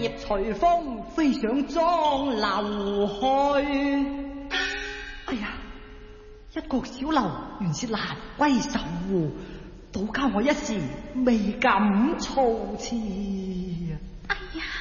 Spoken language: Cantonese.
葉隨風飛上莊樓去。哎呀，一個小樓原是蘭逶守護，倒教我一時未敢措辭。 哎呀，